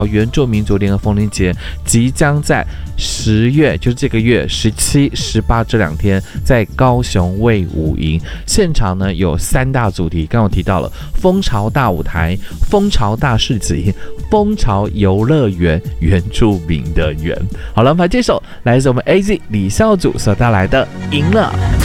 原住民族联合风铃节即将在10月，就是这个月17、18这2天，在高雄卫武营现场呢，有3大主题，刚刚我提到了蜂巢大舞台、蜂巢大市集、蜂巢游乐园，原住民的园。好了，我们把这首来自我们 AZ 李孝祖所带来的《赢了》。